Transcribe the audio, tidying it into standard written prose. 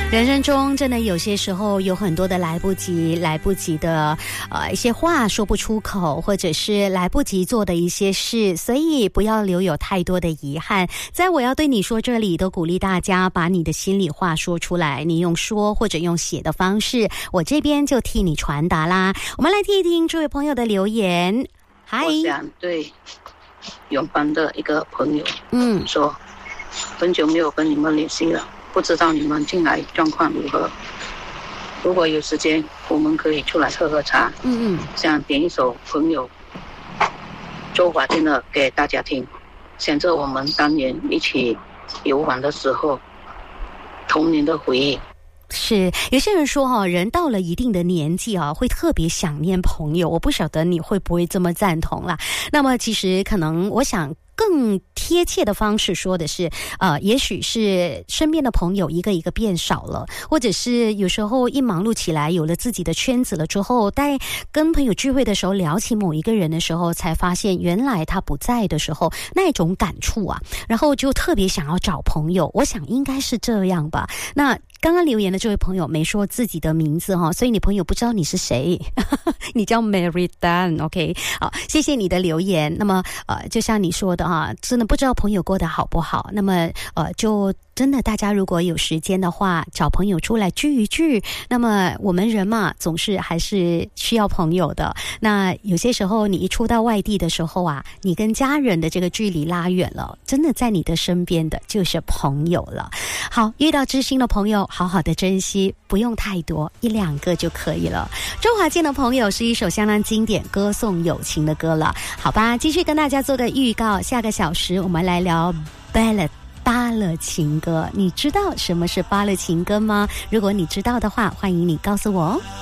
人生中真的有些时候有很多的来不及的一些话说不出口，或者是来不及做的一些事，所以不要留有太多的遗憾。在我要对你说这里，都鼓励大家把你的心里话说出来，你用说或者用写的方式，我这边就替你传达啦。我们来听一听这位朋友的留言。嗨， 我想对永邦的一个朋友说，很久没有跟你们联系了，不知道你们近来状况如何。如果有时间，我们可以出来喝喝茶。想点一首朋友周华健的给大家听，想着我们当年一起游玩的时候，童年的回忆。 是，有些人说人到了一定的年纪会特别想念朋友，我不晓得你会不会这么赞同啦。那么其实可能我想更贴切的方式说的是也许是身边的朋友一个一个变少了，或者是有时候一忙碌起来有了自己的圈子了之后，在跟朋友聚会的时候聊起某一个人的时候，才发现原来他不在的时候那种感触啊，然后就特别想要找朋友。我想应该是这样吧。那刚刚留言的这位朋友没说自己的名字所以你朋友不知道你是谁你叫 Mary Dan OK 好，谢谢你的留言。那么就像你说的真的不知道朋友过得好不好，那么就真的大家如果有时间的话，找朋友出来聚一聚。那么我们人嘛，总是还是需要朋友的。那有些时候你一出到外地的时候你跟家人的这个距离拉远了，真的在你的身边的就是朋友了。好，遇到知心的朋友好好的珍惜，不用太多，1、2个就可以了。周华健的朋友是一首相当经典歌颂友情的歌了。好吧，继续跟大家做个预告，下个小时我们来聊 ballad芭乐情歌。你知道什么是芭乐情歌吗？如果你知道的话，欢迎你告诉我哦。